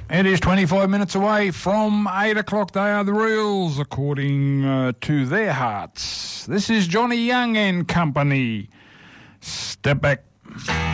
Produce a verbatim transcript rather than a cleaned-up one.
It is twenty-five minutes away from eight o'clock. They are the Reels, according uh, to their hearts. This is Johnny Young and Company. Step back.